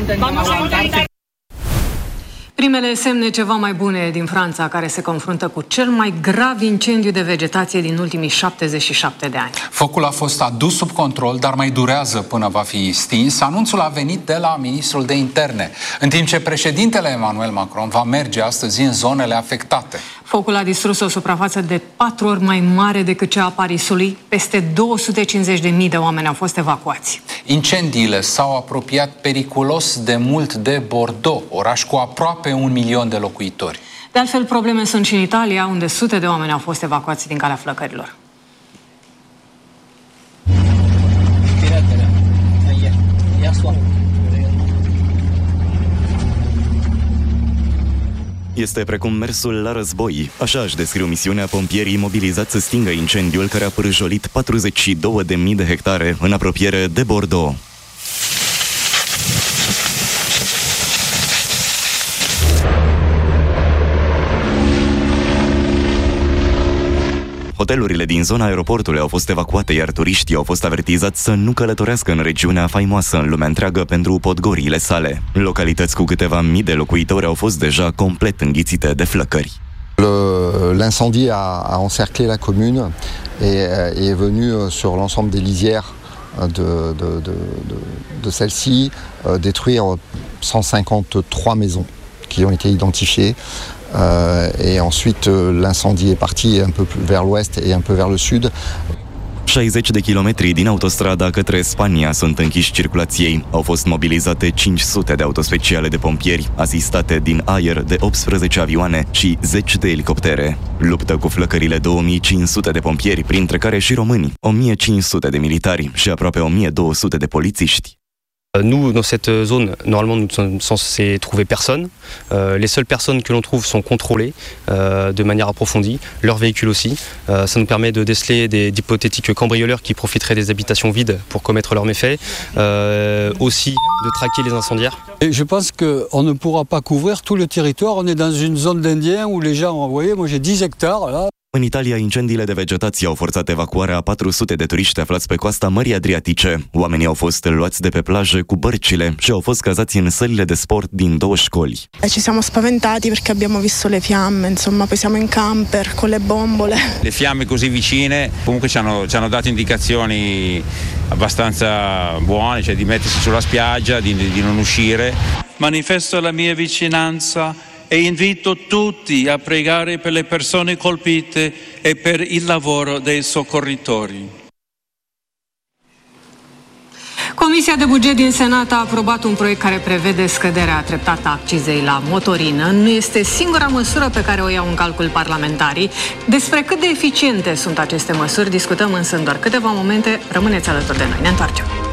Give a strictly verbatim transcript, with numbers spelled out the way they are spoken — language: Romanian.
Primele semne ceva mai bune din Franța, care se confruntă cu cel mai grav incendiu de vegetație din ultimii șaptezeci și șapte de ani. Focul a fost adus sub control, dar mai durează până va fi stins. Anunțul a venit de la ministrul de interne, în timp ce președintele Emmanuel Macron va merge astăzi în zonele afectate. Focul a distrus o suprafață de patru ori mai mare decât cea a Parisului. Peste două sute cincizeci de mii de oameni au fost evacuați. Incendiile s-au apropiat periculos de mult de Bordeaux, oraș cu aproape un milion de locuitori. De altfel, probleme sunt și în Italia, unde sute de oameni au fost evacuați din calea flăcărilor. Este precum mersul la război. Așa își descriu misiunea pompierii mobilizați să stingă incendiul care a pârjolit patruzeci și două de mii de hectare în apropiere de Bordeaux. Hotelurile din zona aeroportului au fost evacuate, iar turiștii au fost avertizați să nu călătorească în regiunea faimoasă în lumea întreagă pentru podgoriile sale. Localități cu câteva mii de locuitori au fost deja complet înghițite de flăcări. L'incendie a, a encerclé la commune et est venu sur l'ensemble des lisières de, de, de, de, de celle-ci détruire cent cinquante-trois maisons qui ont été identifiées. Euh, et ensuite euh, l'incendie est parti un peu plus vers l'ouest et un peu vers le sud. șaizeci de kilometri din autostrada către Spania sunt închiși circulației. Au fost mobilizate cinci sute de autospeciale de pompieri, asistate din aer de optsprezece avioane și zece de elicoptere. Luptă cu flăcările două mii cinci sute de pompieri, printre care și români, o mie cinci sute de militari și aproape o mie două sute de polițiști. Nous, dans cette zone, normalement, nous ne sommes censés trouver personne. Euh, les seules personnes que l'on trouve sont contrôlées euh, de manière approfondie, leurs véhicules aussi. Euh, ça nous permet de déceler des d'hypothétiques cambrioleurs qui profiteraient des habitations vides pour commettre leurs méfaits. Euh, aussi de traquer les incendiaires. Et je pense qu'on ne pourra pas couvrir tout le territoire. On est dans une zone d'Indiens où les gens, vous voyez, moi j'ai dix hectares là. În Italia, incendiile de vegetație au forțat evacuarea a patru sute de turiști aflați pe coasta Mării Adriatice. Oamenii au fost luați de pe plajă cu bărcile și au fost cazați în sălile de sport din două școli. Ci siamo spaventati perché abbiamo visto le fiamme, insomma, poi siamo in camper con le bombole. Le fiamme così vicine, comunque ci hanno, ci hanno dato indicazioni abbastanza buone, cioè di mettersi sulla spiaggia, di, di non uscire. Manifesto la mia vicinanza e invito tutti a pregare per le persone colpite e per il lavoro dei soccorritori. Comisia de buget din Senat a aprobat un proiect care prevede scăderea treptată a accizei la motorină. Nu este singura măsură pe care o iau în calcul parlamentarii. Despre cât de eficiente sunt aceste măsuri discutăm însă în doar câteva momente. Rămâneți alături de noi. Ne întoarcem.